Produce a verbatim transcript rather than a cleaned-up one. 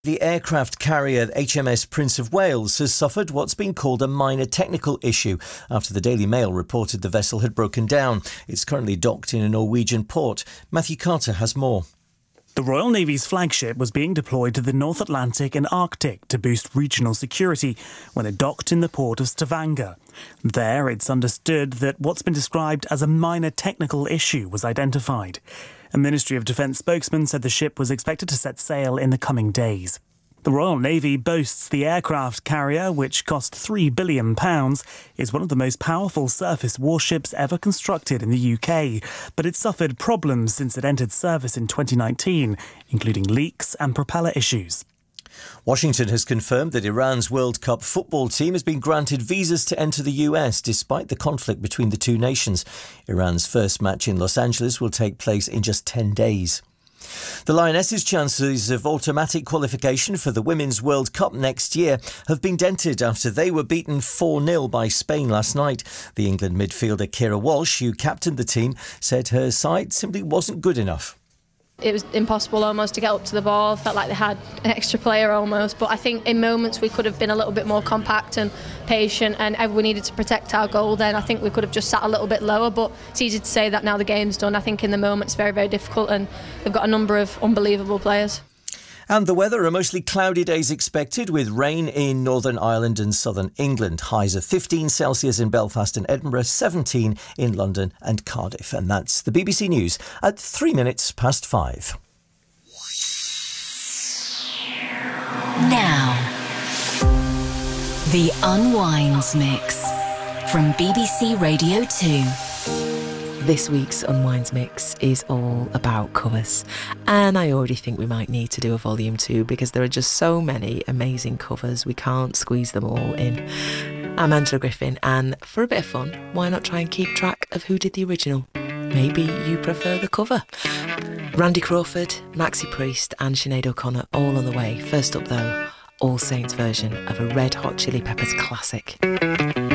The aircraft carrier H M S Prince of Wales has suffered what's been called a minor technical issue after the Daily Mail reported the vessel had broken down. It's currently docked in a Norwegian port. Matthew Carter has more. The Royal Navy's flagship was being deployed to the North Atlantic and Arctic to boost regional security when it docked in the port of Stavanger. There, it's understood that what's been described as a minor technical issue was identified. A Ministry of Defence spokesman said the ship was expected to set sail in the coming days. The Royal Navy boasts the aircraft carrier, which cost three billion pounds, is one of the most powerful surface warships ever constructed in the U K. But it suffered problems since it entered service in twenty nineteen, including leaks and propeller issues. Washington has confirmed that Iran's World Cup football team has been granted visas to enter the U S despite the conflict between the two nations. Iran's first match in Los Angeles will take place in just ten days. The Lionesses' chances of automatic qualification for the Women's World Cup next year have been dented after they were beaten four nil by Spain last night. The England midfielder Keira Walsh, who captained the team, said her side simply wasn't good enough. It was impossible almost to get up to the ball. Felt like they had an extra player almost. But I think in moments we could have been a little bit more compact and patient, and we needed to protect our goal then. I think we could have just sat a little bit lower, but it's easy to say that now the game's done. I think in the moment it's very, very difficult, and they've got a number of unbelievable players. And the weather, are mostly cloudy days expected with rain in Northern Ireland and southern England. Highs of fifteen Celsius in Belfast and Edinburgh, seventeen in London and Cardiff. And that's the B B C News at three minutes past five. Now, the Unwinds Mix from B B C Radio two. This week's Unwinds Mix is all about covers, and I already think we might need to do a volume two because there are just so many amazing covers, we can't squeeze them all in. I'm Angela Griffin, and for a bit of fun, why not try and keep track of who did the original? Maybe you prefer the cover. Randy Crawford, Maxi Priest and Sinead O'Connor all on the way. First up though, All Saints version of a Red Hot Chili Peppers classic.